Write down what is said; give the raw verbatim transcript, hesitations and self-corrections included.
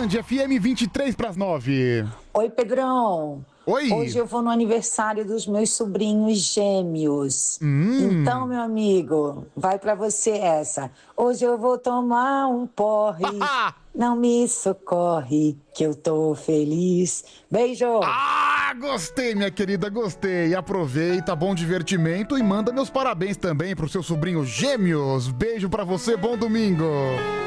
Band F M vinte e três para as nove. Oi, Pedrão. Oi. Hoje eu vou no aniversário dos meus sobrinhos gêmeos. Hum. Então, meu amigo, vai pra você essa. Hoje eu vou tomar um porre. Não me socorre, que eu tô feliz. Beijo. Ah, gostei, minha querida, gostei. Aproveita, bom divertimento e manda meus parabéns também pro seu sobrinho gêmeos. Beijo pra você, bom domingo.